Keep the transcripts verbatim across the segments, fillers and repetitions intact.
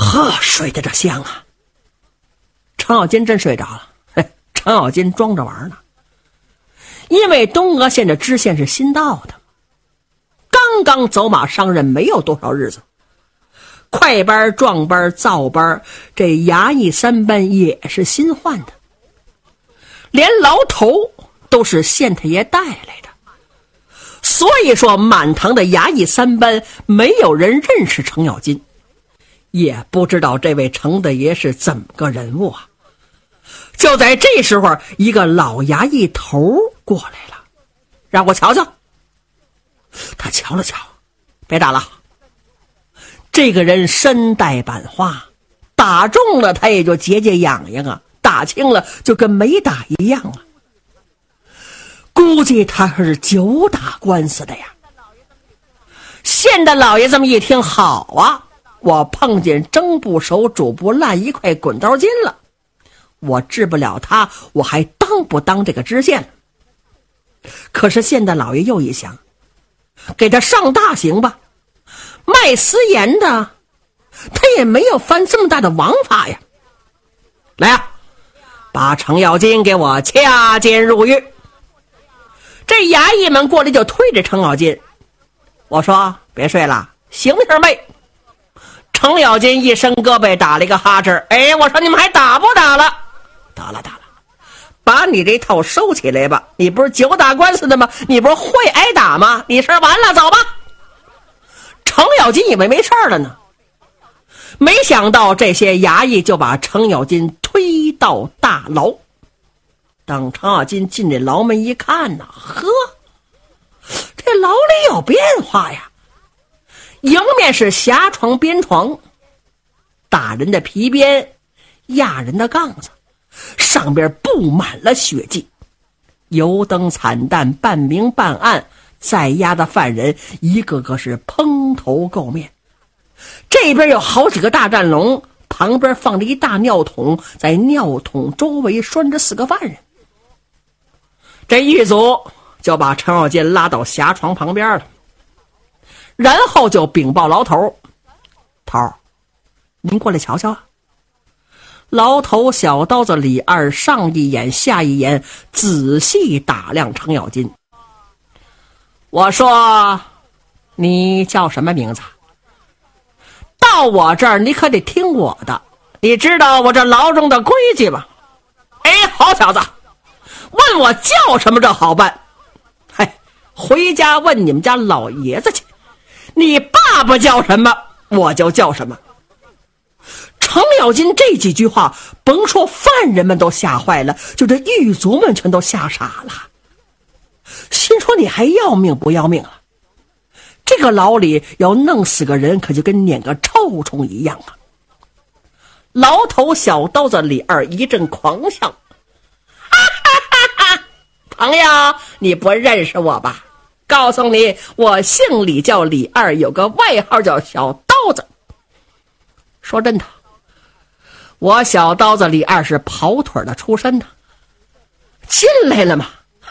呵，睡得这香啊！程咬金真睡着了。嘿，程咬金装着玩呢。因为东阿县的知县是新到的，刚刚走马上任没有多少日子，快班、壮班、造班，这衙役三班也是新换的，连牢头都是县太爷带来的。所以说满堂的衙役三班没有人认识程咬金，也不知道这位程大爷是怎么个人物啊。就在这时候，一个老衙役头过来了，让我瞧瞧。他瞧了瞧，别打了，这个人身带板花，打中了他也就结结痒痒啊，打轻了就跟没打一样啊。估计他是久打官司的呀。县的老爷这么一听，好啊，我碰见蒸不熟煮不烂一块滚刀筋了，我治不了他，我还当不当这个知县？可是县的老爷又一想，给他上大刑吧，卖私盐的他也没有犯这么大的王法呀。来啊，把程咬金给我掐监入狱。这衙役们过来就推着程咬金，我说别睡了，醒醒没？程咬金一伸胳膊打了一个哈欠，哎，我说你们还打不打了？打了打了，把你这套收起来吧，你不是久打官司的吗？你不是会挨打吗？你事完了，走吧。程咬金以为没事了呢，没想到这些衙役就把程咬金推到大牢。等程咬金进这牢门一看呢，呵，这牢里有变化呀。迎面是狭床边床，打人的皮鞭，压人的杠子，上边布满了血迹，油灯惨淡，半明半暗，在押的犯人一个个是蓬头垢面。这边有好几个大战笼，旁边放着一大尿桶，在尿桶周围拴着四个犯人。这狱卒就把程咬金拉到狭床旁边了，然后就禀报牢头，头儿，您过来瞧瞧啊。牢头小刀子李二上一眼下一眼，仔细打量程咬金。我说你叫什么名字？到我这儿你可得听我的，你知道我这牢中的规矩吗？哎，好小子，问我叫什么这好办，嘿，回家问你们家老爷子去，你爸爸叫什么我就叫什么。程咬金这几句话，甭说犯人们都吓坏了，就这狱卒们全都吓傻了，心说你还要命不要命了？这个牢里要弄死个人，可就跟撵个臭虫一样啊。牢头小刀子李二一阵狂笑，哈哈哈哈，朋友，你不认识我吧？告诉你，我姓李，叫李二，有个外号叫小刀子。说真的，我小刀子李二是跑腿的出身的，进来了嘛，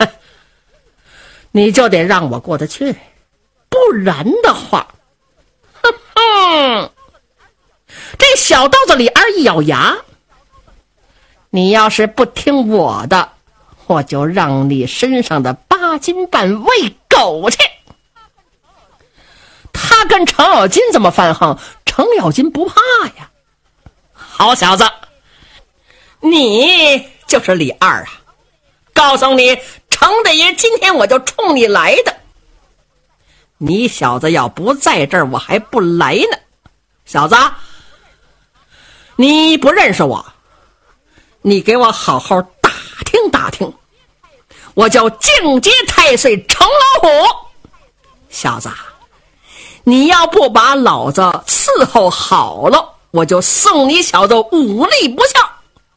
你就得让我过得去，不然的话，哼哼，这小刀子李二一咬牙，你要是不听我的，我就让你身上的八斤半喂狗去。他跟程咬金这么犯横，程咬金不怕呀。好小子，你就是李二啊！告诉你，程大爷今天我就冲你来的。你小子要不在这儿，我还不来呢。小子，你不认识我，你给我好好打听打听，我叫靖节太岁程老虎。小子，你要不把老子伺候好了，我就送你小子五力不孝。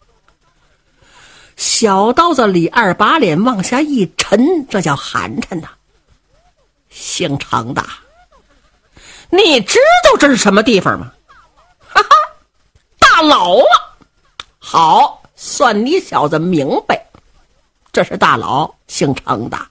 小刀子李二把脸往下一沉，这叫寒碜呐。姓程的，你知道这是什么地方吗？哈哈，大牢啊！好，算你小子明白，这是大牢，姓程的。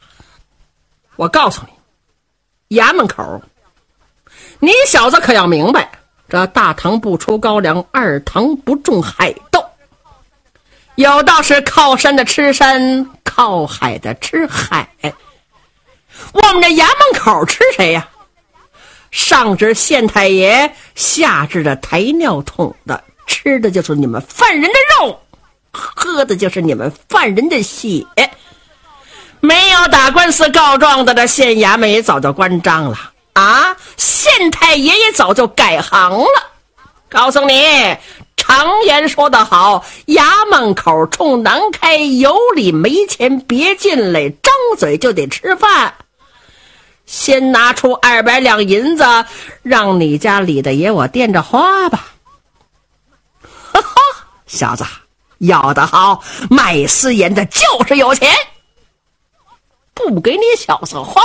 我告诉你，衙门口，你小子可要明白， 这大堂不出高粱，二堂不种海豆。有道是靠山的吃山，靠海的吃海。我们这衙门口吃谁呀？上至县太爷，下至这抬尿桶的，吃的就是你们犯人的肉，喝的就是你们犯人的血。没有打官司告状的，这县衙门也早就关张了啊！县太爷也早就改行了。告诉你，常言说得好，衙门口冲南开，有理没钱别进来，张嘴就得吃饭。先拿出二百两银子，让你家李大爷我垫着花吧。哈哈，小子，要得好，卖私盐的就是有钱。不给你小子花，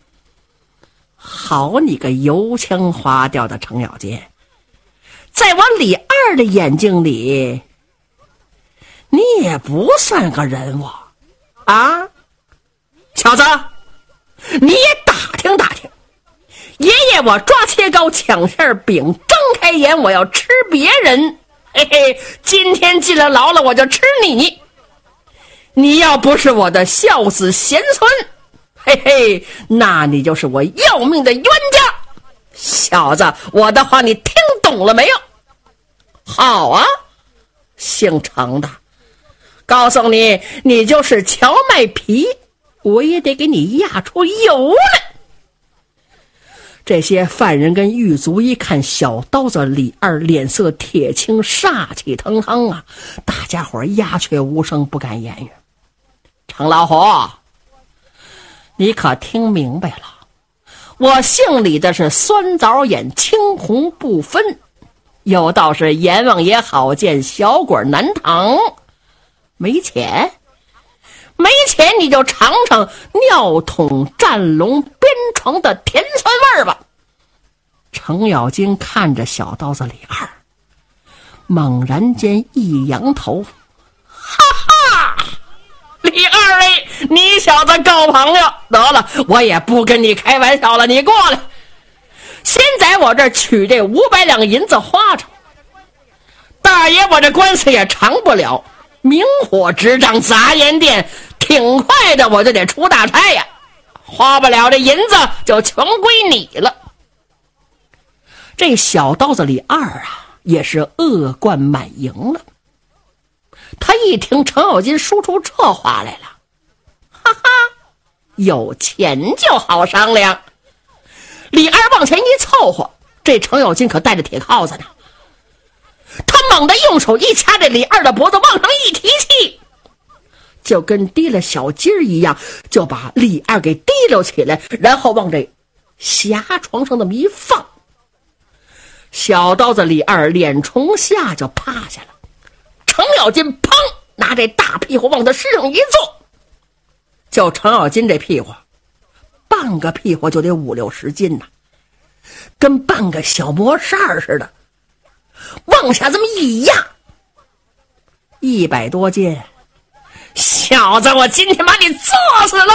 好你个油腔滑调的程咬金，在我李二的眼睛里，你也不算个人物啊！小子，你也打听打听，爷爷我抓切糕抢馅饼，睁开眼我要吃别人，嘿嘿，今天进了牢了我就吃你。你要不是我的孝子贤孙，嘿嘿，那你就是我要命的冤家。小子，我的话你听懂了没有？好啊，姓程的，告诉你，你就是荞麦皮，我也得给你压出油来。这些犯人跟狱卒一看小刀子李二脸色铁青，煞气腾腾啊，大家伙鸦雀无声，不敢言语。程老虎，你可听明白了，我姓李的是酸枣眼，青红不分。有道是阎王爷好见，小鬼难扛。没钱没钱你就尝尝尿桶战龙边床的甜酸味儿吧。程咬金看着小刀子李二，猛然间一扬头，哈哈，李二嘞，你小子够朋友，得了，我也不跟你开玩笑了，你过来，先在我这儿取这五百两银子花着。大爷，我这官司也长不了，明火执掌杂盐店，挺快的我就得出大差呀，花不了这银子就全归你了。这小刀子李二啊，也是恶贯满盈了。他一听程咬金说出这话来了，哈哈，有钱就好商量。李二往前一凑合，这程咬金可带着铁铐子呢。他猛地用手一掐着李二的脖子，往上一提气，就跟提了小鸡儿一样，就把李二给提溜起来，然后往这狭床上那么一放。小刀子李二脸冲下就趴下了，程咬金砰拿这大屁股往他身上一坐。就程咬金这屁股，半个屁股就得五六十斤呢，跟半个小磨扇似的，往下这么一压，一百多斤。小子，我今天把你做死了！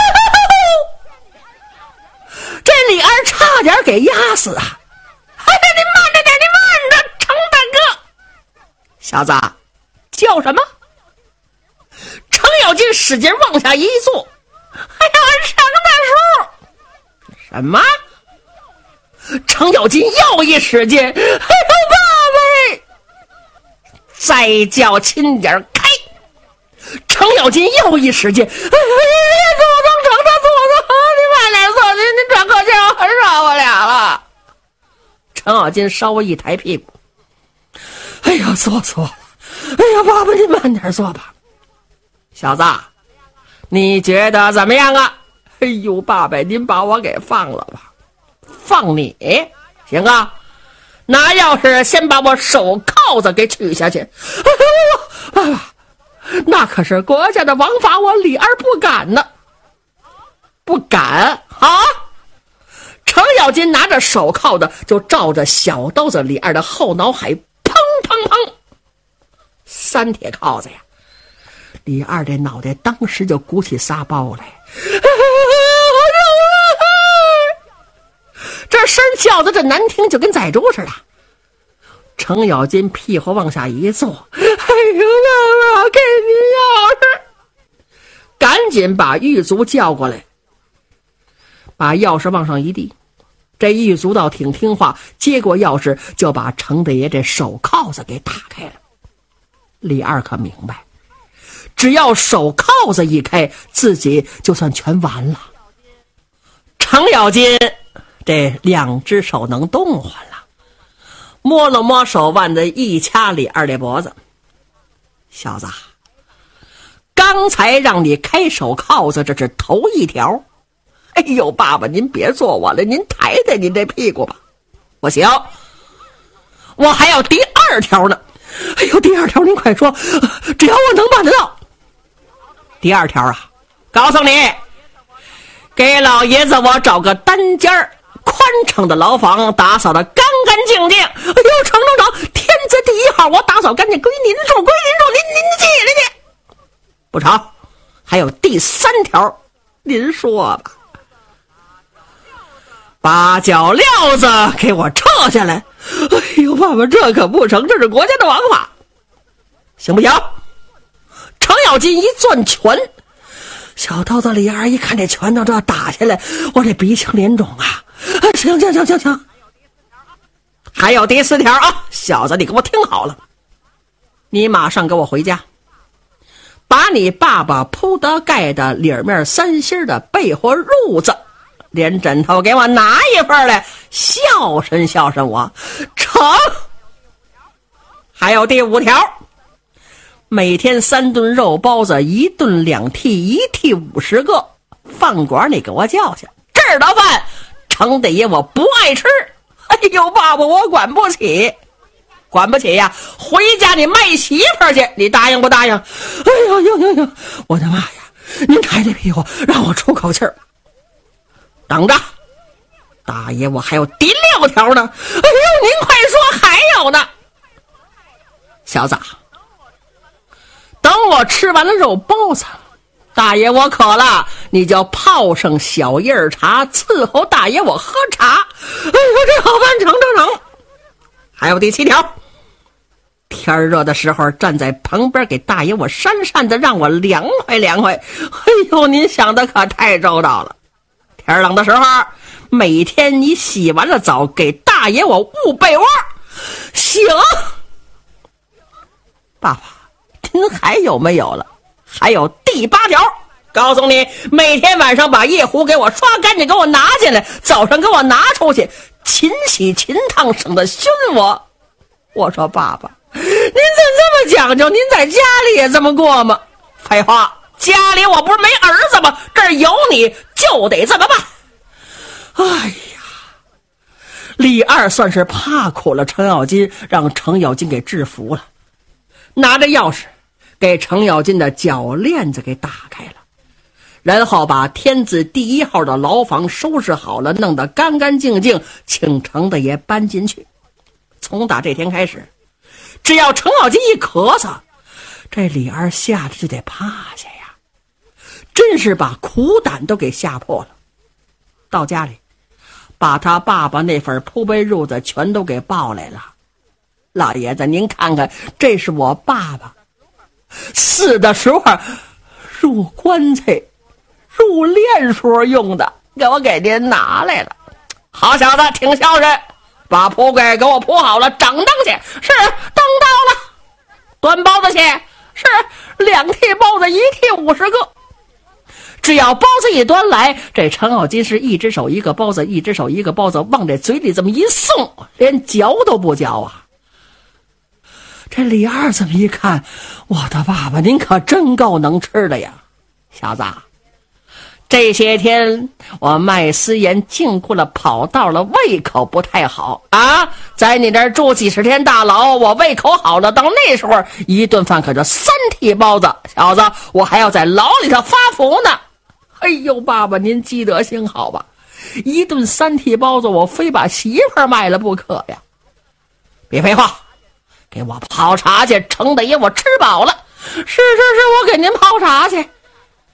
这李二差点给压死啊！哎呀，你慢着点，你慢着，程大哥！小子，叫什么？程咬金使劲往下一坐。哎呀，程大叔！什么？程咬金又一使劲，哎呦，爸爸！再叫轻点开！程咬金又一使劲，哎呀，给我当程大坐坐，你慢点坐，你你转个肩，我很少我俩了。程咬金稍微一抬屁股，哎呀，坐坐，哎呀，爸爸，你慢点坐吧。小子，你觉得怎么样啊？哎呦，爸爸，您把我给放了吧。放你行啊，那要是先把我手铐子给取下去，爸爸，那可是国家的王法，我李二不敢呢。不敢啊！程咬金拿着手铐的就照着小刀子李二的后脑海砰砰砰三铁铐子呀。李二这脑袋当时就鼓起仨包来，这声叫的这难听，就跟宰猪似的。 程咬金屁股往下一坐，哎呦妈妈，给你钥匙！赶紧把狱卒叫过来，把钥匙往上一递。这狱卒倒挺听话，接过钥匙就把程大爷这手铐子给打开了。李二可明白，只要手铐子一开，自己就算全完了。程咬金这两只手能动换了，摸了摸手腕子，一掐李二的脖子：“小子，刚才让你开手铐子，这是头一条。哎呦，爸爸您别做我了，您抬抬您这屁股吧。不行，我还要第二条呢。哎呦，第二条您快说，只要我能办得到。第二条啊，告诉你，给老爷子我找个单间儿宽敞的牢房，打扫的干干净净。哎呦，程程程，天字第一号，我打扫干净，归您住，归您住，您您起来去。不成，还有第三条，您说吧。把脚镣子给我撤下来。哎呦，爸爸，这可不成，这是国家的王法，行不行？程咬金一攥拳，小刀子李二一看这拳头这要打下来，我这鼻青脸肿啊！行行行行行，还有第四条啊，小子，你给我听好了，你马上给我回家，把你爸爸铺的盖的里面三星的被窝褥子连枕头给我拿一份来，孝顺孝顺我。成。还有第五条，每天三顿肉包子，一顿两屉，一屉五十个，饭馆你给我叫去，这儿的饭程大爷我不爱吃。哎呦，爸爸，我管不起，管不起呀！回家你卖媳妇去，你答应不答应？哎呦呦呦呦，我的妈呀！您抬抬屁股，让我出口气儿。等着，大爷，我还有第六条呢！哎呦，您快说，还有呢！小子，等我吃完了肉包子，大爷我渴了，你就泡上小叶茶，伺候大爷我喝茶。哎呦，这好办，成成成！还有第七条，天热的时候站在旁边给大爷我扇扇的，让我凉快凉快。哎呦，您想的可太周到了。天冷的时候，每天你洗完了澡，给大爷我捂被窝。行，爸爸，您还有没有了？还有第八条，告诉你，每天晚上把夜壶给我刷干净，给我拿进来，早上给我拿出去，勤洗勤烫，省得熏我。我说爸爸，您怎么这么讲究？您在家里也这么过吗？废话，家里我不是没儿子吗？这儿有你就得这么办。哎呀，李二算是怕苦了程咬金，让程咬金给制服了，拿着钥匙给程咬金的脚链子给打开了，然后把天字第一号的牢房收拾好了，弄得干干净净，请程大爷搬进去。从打这天开始，只要程咬金一咳嗽，这李二吓得就得趴下呀，真是把苦胆都给吓破了。到家里把他爸爸那份铺被褥子全都给抱来了。老爷子，您看看，这是我爸爸死的时候入棺材入殓时候用的，给我给您拿来了。好小子，挺孝顺，把铺盖给我铺好了，掌灯去。是，灯到了。端包子去。是，两屉包子，一屉五十个。只要包子一端来，这程咬金是一只手一个包子，一只手一个包子，往这嘴里这么一送，连嚼都不嚼啊。这李二这么一看，我的爸爸，您可真够能吃的呀，小子。这些天我卖私盐进库了，跑道了，胃口不太好啊，在你这儿住几十天大牢，我胃口好了，到那时候一顿饭可就三屉包子，小子，我还要在牢里头发福呢。哎呦，爸爸，您积德行好吧，一顿三屉包子，我非把媳妇儿卖了不可呀。别废话，给我泡茶去，程大爷我吃饱了。是是是，我给您泡茶去。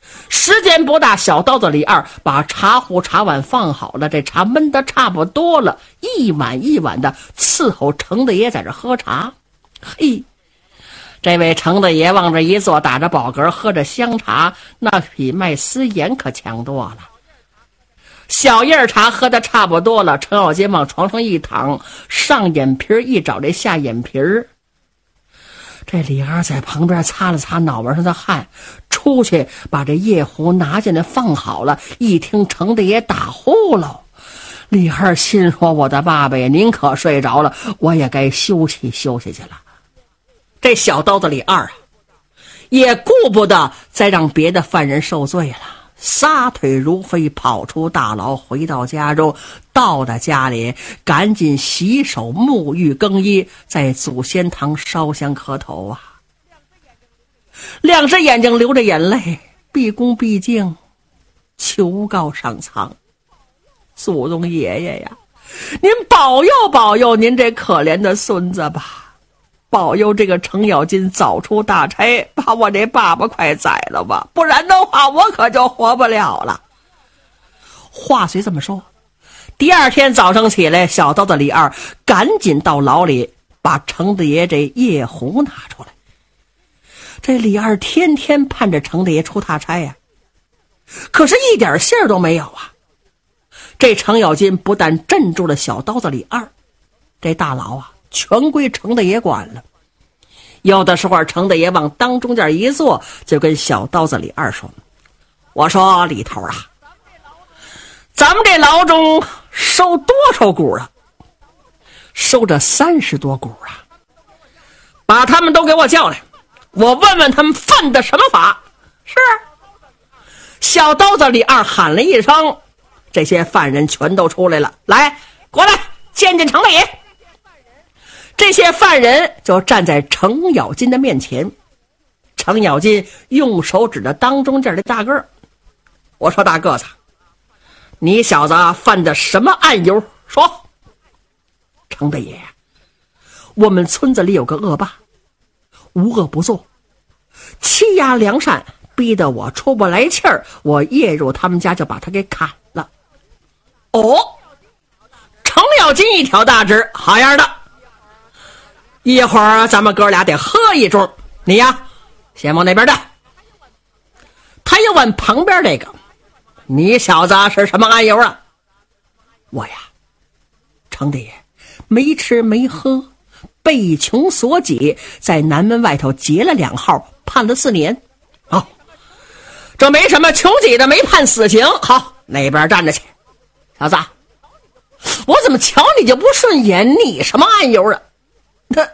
时间不大，小刀子李二把茶壶茶碗放好了，这茶焖得差不多了，一碗一碗的伺候程大爷在这喝茶。嘿，这位程大爷往这一坐，打着饱嗝，喝着香茶，那比麦丝盐可强多了。小叶茶喝得差不多了，程咬金往床上一躺，上眼皮一找这下眼皮儿。这李二在旁边擦了擦脑门上的汗，出去把这夜壶拿进来放好了。一听程大爷打呼噜，李二心说：“我的爸爸呀，您可睡着了，我也该休息休息去了。”这小刀子李二啊，也顾不得再让别的犯人受罪了，撒腿如飞跑出大牢，回到家中。到了家里，赶紧洗手沐浴更衣，在祖先堂烧香磕头啊。两只眼睛流着眼泪，毕恭毕敬求告上苍：“祖宗爷爷呀，您保佑保佑您这可怜的孙子吧，保佑这个程咬金早出大差，把我这爸爸快宰了吧，不然的话我可就活不了了。”话虽这么说，第二天早上起来，小刀子李二赶紧到牢里把程大爷这夜壶拿出来。这李二天天盼着程大爷出大差呀，可是一点信儿都没有啊。这程咬金不但镇住了小刀子李二，这大牢啊全归程大爷管了。有的时候程大爷往当中间一坐，就跟小刀子李二说：“我说李头啊，咱们这牢中收多少股啊？收着三十多股啊！把他们都给我叫来，我问问他们犯的什么法。”是。小刀子李二喊了一声，这些犯人全都出来了，来，过来见见程大爷。这些犯人就站在程咬金的面前。程咬金用手指着当中间的大个儿，我说：“大个子，你小子犯的什么案由？说。”程大爷，我们村子里有个恶霸，无恶不作，欺压良善，逼得我出不来气儿，我夜入他们家就把他给砍了。哦，程咬金一挑大指，好样的，一会儿咱们哥俩得喝一盅，你呀先往那边站。他又问旁边这个：“你小子是什么案由啊？”我呀，程大爷，没吃没喝，被穷所挤，在南门外头劫了两号，判了四年。哦，这没什么，穷挤的没判死刑。好，那边站着去。小子，我怎么瞧你就不顺眼？你什么案由啊？他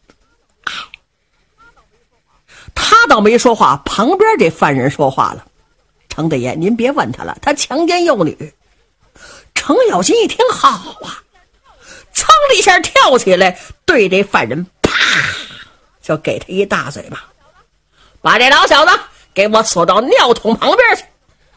他倒没说话，旁边这犯人说话了：“程大爷，您别问他了，他强奸幼女。”程咬金一听，好啊，噌的一下跳起来，对这犯人啪就给他一大嘴巴，把这老小子给我锁到尿桶旁边去。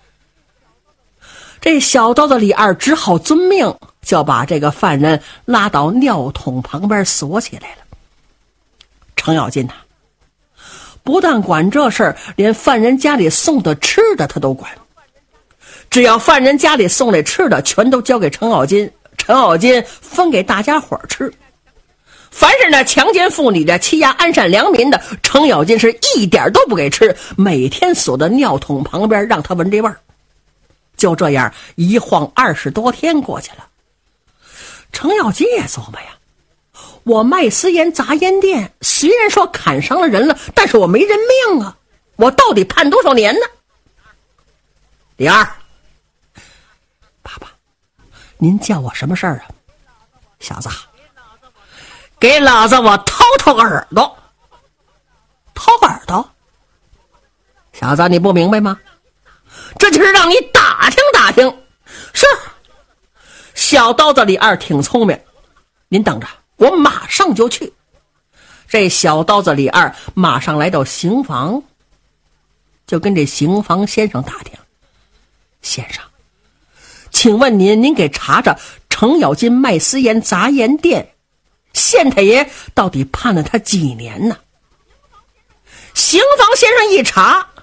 这小刀子李二只好遵命，就把这个犯人拉到尿桶旁边锁起来了。程咬金呐、啊，不但管这事儿，连犯人家里送的吃的他都管。只要犯人家里送来吃的，全都交给程咬金，程咬金分给大家伙吃。凡是那强奸妇女的、欺压安善良民的，程咬金是一点都不给吃，每天锁在尿桶旁边，让他闻这味儿。就这样一晃二十多天过去了，程咬金也琢磨呀，我卖私盐杂烟店，虽然说砍伤了人了，但是我没人命啊，我到底判多少年呢？李二，爸爸，您叫我什么事儿啊？小子，给老子我掏掏耳朵。掏耳朵？小子，你不明白吗？这就是让你打听打听。是。小刀子李二挺聪明，您等着，我马上就去。这小刀子李二马上来到刑房，就跟这刑房先生打听：先生，请问您您给查查程咬金卖私盐杂盐店，县太爷到底判了他几年呢？刑房先生一查，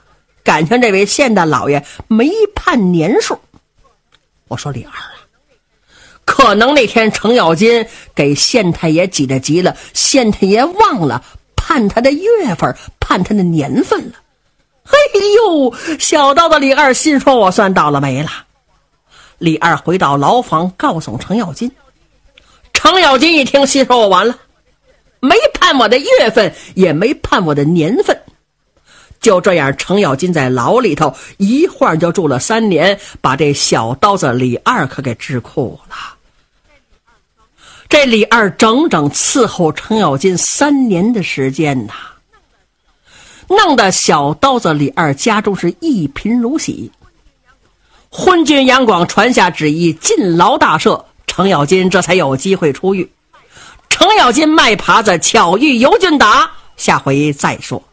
感情这位县大老爷没判年数。我说李二啊，可能那天程咬金给县太爷挤得急了，县太爷忘了判他的月份，判他的年份了。嘿呦，小刀子李二心说我算倒了霉了。李二回到牢房告诉程咬金，程咬金一听心说我完了，没判我的月份，也没判我的年份。就这样，程咬金在牢里头一会儿就住了三年，把这小刀子李二可给治苦了。这李二整整伺候程咬金三年的时间呐，弄得小刀子李二家中是一贫如洗。昏君杨广传下旨意，禁牢大赦，程咬金这才有机会出狱。程咬金卖耙子巧遇尤俊达，下回再说。